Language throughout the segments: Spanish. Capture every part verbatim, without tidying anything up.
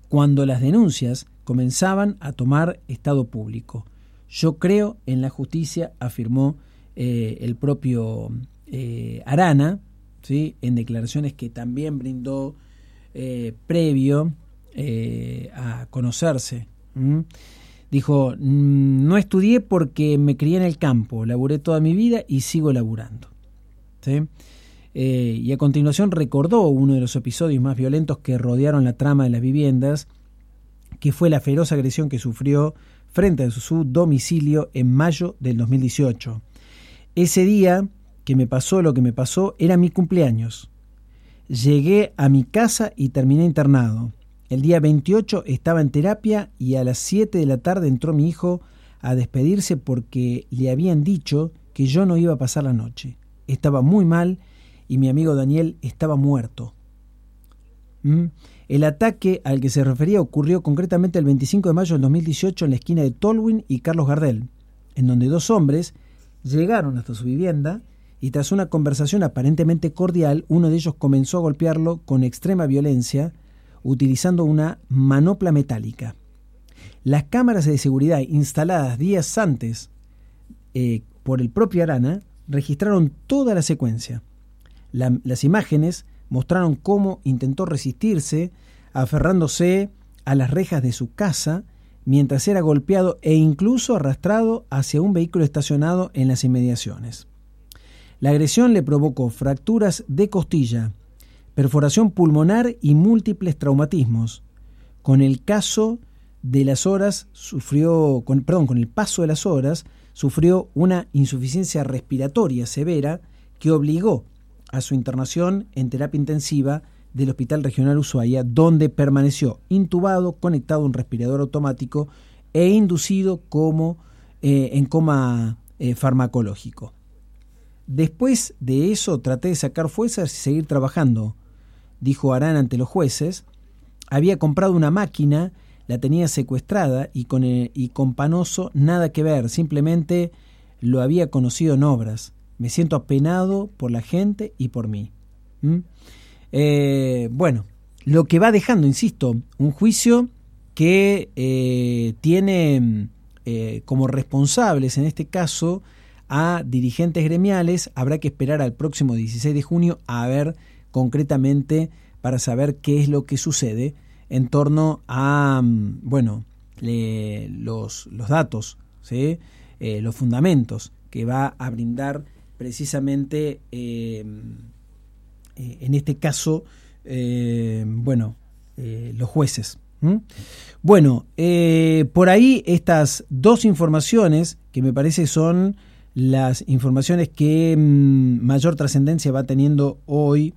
cuando las denuncias comenzaban a tomar estado público. Yo creo en la justicia, afirmó eh, el propio eh, Arana, ¿sí?, en declaraciones que también brindó eh, previo eh, a conocerse. ¿Mm? Dijo, no estudié porque me crié en el campo, laburé toda mi vida y sigo laburando. ¿Sí? Eh, y a continuación recordó uno de los episodios más violentos que rodearon la trama de las viviendas, que fue la feroz agresión que sufrió frente a su domicilio en mayo del dos mil dieciocho. Ese día que me pasó lo que me pasó era mi cumpleaños. Llegué a mi casa y terminé internado. El día veintiocho estaba en terapia y a las siete de la tarde entró mi hijo a despedirse porque le habían dicho que yo no iba a pasar la noche. Estaba muy mal y mi amigo Daniel estaba muerto. ¿Mm? El ataque al que se refería ocurrió concretamente el veinticinco de mayo del dos mil dieciocho en la esquina de Tolwyn y Carlos Gardel, en donde dos hombres llegaron hasta su vivienda y tras una conversación aparentemente cordial, uno de ellos comenzó a golpearlo con extrema violencia utilizando una manopla metálica. Las cámaras de seguridad instaladas días antes eh, por el propio Arana registraron toda la secuencia. La, las imágenes mostraron cómo intentó resistirse aferrándose a las rejas de su casa mientras era golpeado e incluso arrastrado hacia un vehículo estacionado en las inmediaciones. La agresión le provocó fracturas de costilla, perforación pulmonar y múltiples traumatismos. Con el caso de las horas sufrió, con, perdón, con el paso de las horas sufrió una insuficiencia respiratoria severa que obligó a su internación en terapia intensiva del Hospital Regional Ushuaia, donde permaneció intubado, conectado a un respirador automático e inducido como eh, en coma eh, farmacológico. Después de eso traté de sacar fuerzas y seguir trabajando, dijo Arana ante los jueces. Había comprado una máquina, la tenía secuestrada y con, el, y con Panoso nada que ver, simplemente lo había conocido en obras. Me siento apenado por la gente y por mí. ¿Mm? Eh, bueno, lo que va dejando, insisto, un juicio que eh, tiene eh, como responsables en este caso a dirigentes gremiales. Habrá que esperar al próximo dieciséis de junio a ver concretamente para saber qué es lo que sucede en torno a, bueno, le, los, los datos, ¿sí? eh, los fundamentos que va a brindar precisamente eh, eh, en este caso eh, bueno eh, los jueces. ¿Mm? Bueno, eh, por ahí estas dos informaciones que me parece son las informaciones que mmm, mayor trascendencia va teniendo hoy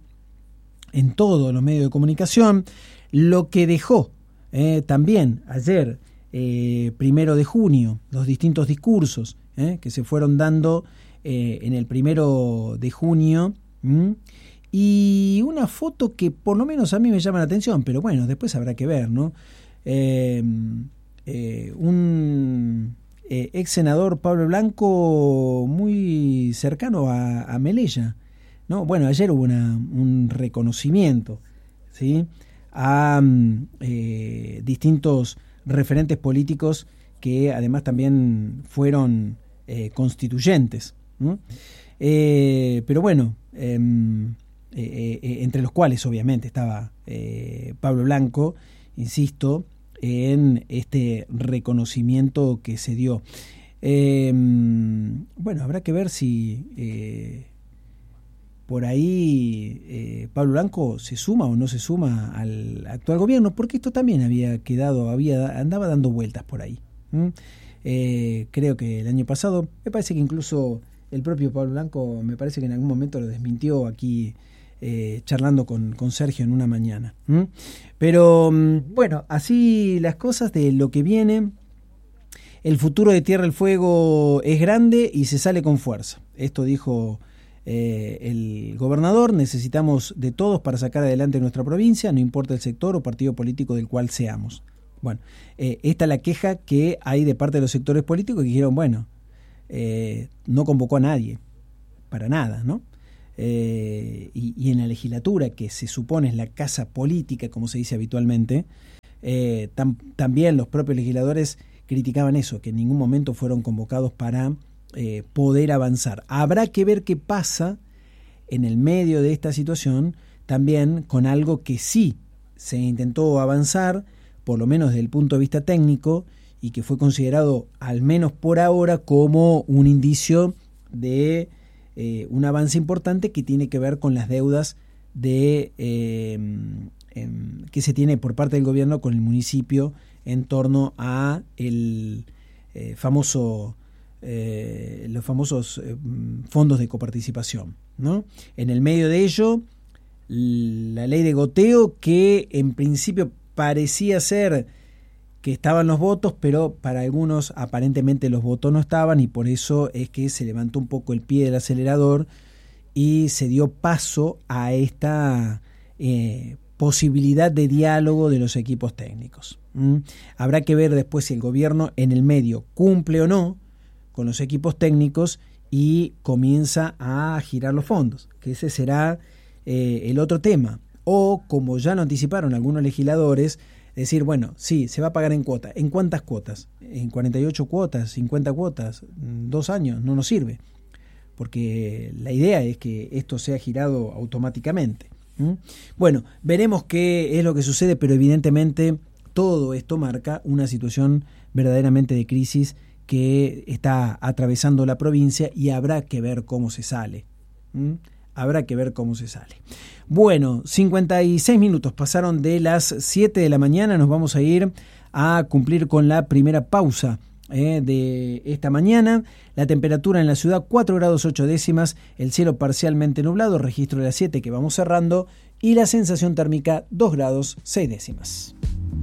en todos los medios de comunicación. Lo que dejó eh, también ayer eh, primero de junio los distintos discursos eh, que se fueron dando Eh, en el primero de junio, ¿m? Y una foto que por lo menos a mí me llama la atención, pero bueno, después habrá que ver, ¿no? Eh, eh, un eh, ex senador Pablo Blanco muy cercano a, a Melella, ¿no? Bueno, ayer hubo una, un reconocimiento, ¿sí?, a eh, distintos referentes políticos que además también fueron eh, constituyentes. ¿Mm? Eh, pero bueno, eh, eh, eh, entre los cuales obviamente estaba eh, Pablo Blanco, insisto, en este reconocimiento que se dio. Eh, bueno, habrá que ver si eh, por ahí eh, Pablo Blanco se suma o no se suma al actual gobierno, porque esto también había quedado, había andaba dando vueltas por ahí. ¿Mm? Eh, creo que el año pasado, me parece que incluso el propio Pablo Blanco, me parece que en algún momento lo desmintió aquí, eh, charlando con, con Sergio en una mañana. ¿Mm? Pero bueno, así las cosas de lo que viene. El futuro de Tierra del Fuego es grande y se sale con fuerza. Esto dijo eh, el gobernador. Necesitamos de todos para sacar adelante nuestra provincia, no importa el sector o partido político del cual seamos. Bueno, eh, esta es la queja que hay de parte de los sectores políticos que dijeron, bueno, eh, no convocó a nadie, para nada, ¿no? Eh, y, y en la legislatura, que se supone es la casa política, como se dice habitualmente, eh, tam, también los propios legisladores criticaban eso, que en ningún momento fueron convocados para eh, poder avanzar. Habrá que ver qué pasa en el medio de esta situación también con algo que sí se intentó avanzar, por lo menos desde el punto de vista técnico, y que fue considerado, al menos por ahora, como un indicio de eh, un avance importante que tiene que ver con las deudas de eh, eh, que se tiene por parte del gobierno con el municipio en torno a el eh, famoso eh, los famosos eh, fondos de coparticipación, ¿no? En el medio de ello, la ley de goteo, que en principio parecía ser que estaban los votos, pero para algunos aparentemente los votos no estaban, y por eso es que se levantó un poco el pie del acelerador y se dio paso a esta eh, posibilidad de diálogo de los equipos técnicos. ¿Mm? Habrá que ver después si el gobierno en el medio cumple o no con los equipos técnicos y comienza a girar los fondos, que ese será eh, el otro tema. O, como ya lo anticiparon algunos legisladores, decir, bueno, sí, se va a pagar en cuota. ¿En cuántas cuotas? ¿En cuarenta y ocho cuotas? ¿cincuenta cuotas? ¿Dos años? No nos sirve. Porque la idea es que esto sea girado automáticamente. ¿Mm? Bueno, veremos qué es lo que sucede, pero evidentemente todo esto marca una situación verdaderamente de crisis que está atravesando la provincia, y habrá que ver cómo se sale. ¿Mm? Habrá que ver cómo se sale. Bueno, cincuenta y seis minutos pasaron de las siete de la mañana. Nos vamos a ir a cumplir con la primera pausa eh, de esta mañana. La temperatura en la ciudad cuatro grados ocho décimas, el cielo parcialmente nublado, registro de las siete que vamos cerrando, y la sensación térmica dos grados seis décimas.